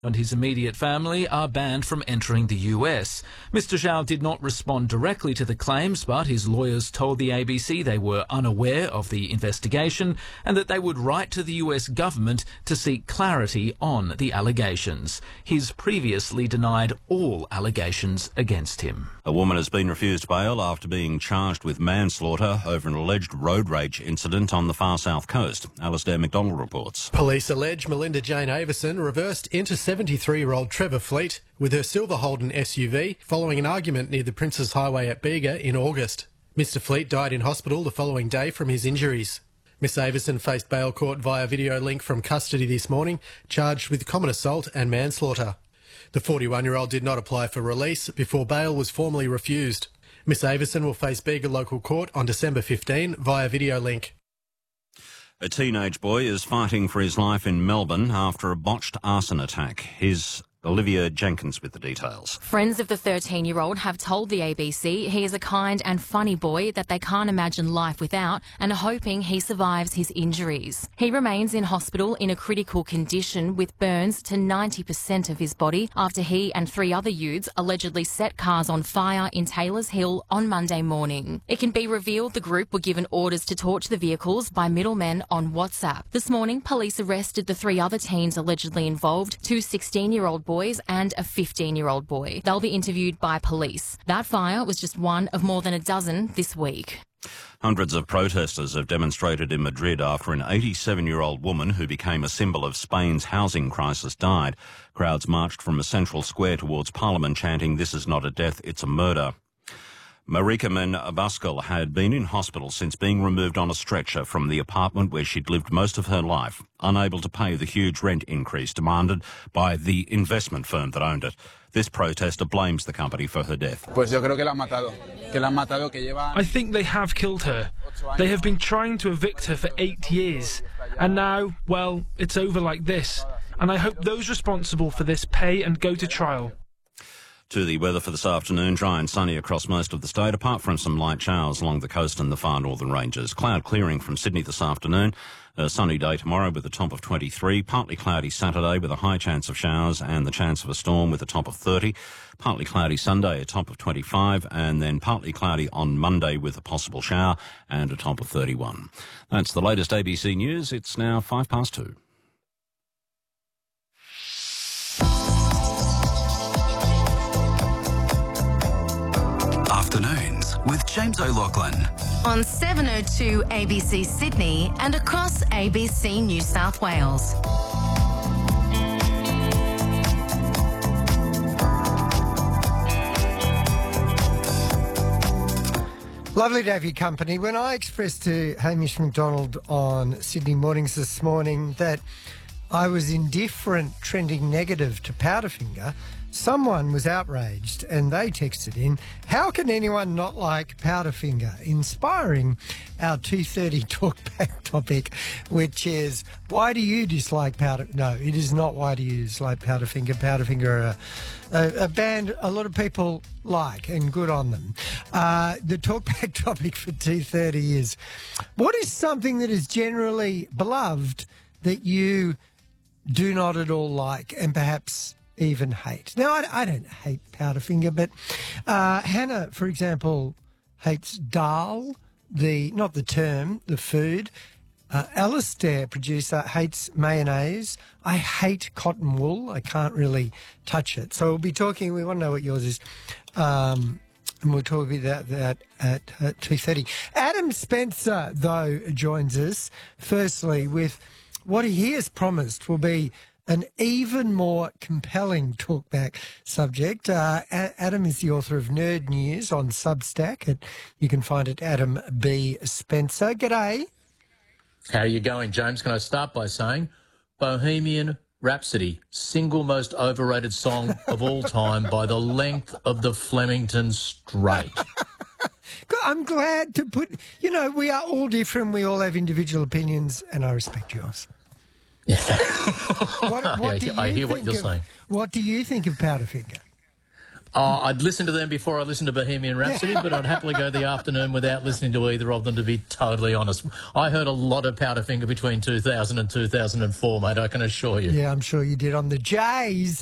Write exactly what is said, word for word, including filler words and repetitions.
and his immediate family are banned from entering the U S. Mister Zhao did not respond directly to the claims, but his lawyers told the A B C they were unaware of the investigation and that they would write to the U S government to seek clarity on the allegations. He's previously denied all allegations against him. A woman has been refused bail after being charged with manslaughter over an alleged road rage incident on the far south coast. Alistair McDonald reports. Police allege Melinda Jane Avison reversed into seventy-three-year-old Trevor Fleet with her silver Holden S U V following an argument near the Princes Highway at Bega in August. Mister Fleet died in hospital the following day from his injuries. Miss Avison faced bail court via video link from custody this morning, charged with common assault and manslaughter. The forty-one-year-old did not apply for release before bail was formally refused. Miss Avison will face Bega local court on December fifteenth via video link. A teenage boy is fighting for his life in Melbourne after a botched arson attack. His Olivia Jenkins with the details. Friends of the thirteen-year-old have told the A B C he is a kind and funny boy that they can't imagine life without and are hoping he survives his injuries. He remains in hospital in a critical condition with burns to ninety percent of his body after he and three other youths allegedly set cars on fire in Taylors Hill on Monday morning. It can be revealed the group were given orders to torch the vehicles by middlemen on WhatsApp. This morning, police arrested the three other teens allegedly involved, two sixteen-year-old boys and a fifteen-year-old boy. They'll be interviewed by police. That fire was just one of more than a dozen this week. Hundreds of protesters have demonstrated in Madrid after an eighty-seven-year-old woman who became a symbol of Spain's housing crisis died. Crowds marched from a central square towards Parliament chanting, "This is not a death, it's a murder." Marika Men Abascal had been in hospital since being removed on a stretcher from the apartment where she'd lived most of her life, unable to pay the huge rent increase demanded by the investment firm that owned it. This protester blames the company for her death. I think they have killed her. They have been trying to evict her for eight years. And now, well, it's over like this. And I hope those responsible for this pay and go to trial. To the weather for this afternoon, dry and sunny across most of the state, apart from some light showers along the coast and the far northern ranges. Cloud clearing from Sydney this afternoon. A sunny day tomorrow with a top of twenty-three. Partly cloudy Saturday with a high chance of showers and the chance of a storm with a top of thirty. Partly cloudy Sunday, a top of twenty-five. And then partly cloudy on Monday with a possible shower and a top of thirty-one. That's the latest A B C News. It's now five past two. Afternoons with James O'Loughlin. On seven oh two A B C Sydney and across A B C New South Wales. Lovely to have your company. When I expressed to Hamish McDonald on Sydney Mornings this morning that I was indifferent, trending negative to Powderfinger, someone was outraged and they texted in, "How can anyone not like Powderfinger?" Inspiring our two thirty talkback topic, which is, why do you dislike Powder... No, it is not why do you dislike Powderfinger. Powderfinger are a, a, a band a lot of people like, and good on them. Uh, the talkback topic for two thirty is, what is something that is generally beloved that you do not at all like and perhaps even hate? Now, I, I don't hate Powderfinger, but uh, Hannah, for example, hates dal, the not the term, the food. Uh, Alistair, producer, hates mayonnaise. I hate cotton wool. I can't really touch it. So we'll be talking, we want to know what yours is, um, and we'll talk about that at uh, two thirty. Adam Spencer, though, joins us, firstly, with what he has promised will be an even more compelling talkback subject. Uh, Adam is the author of Nerd News on Substack. And you can find it Adam B. Spencer. G'day. How are you going, James? Can I start by saying Bohemian Rhapsody, single most overrated song of all time by the length of the Flemington Strait. I'm glad to put, you know, we are all different. We all have individual opinions, and I respect yours. Yeah. what, what yeah, do you I hear think what you're of, saying. What do you think of Powderfinger? Uh, I'd listen to them before I listened to Bohemian Rhapsody, but I'd happily go the afternoon without listening to either of them, to be totally honest. I heard a lot of Powderfinger between two thousand and two thousand four, mate, I can assure you. Yeah, I'm sure you did on the Jays.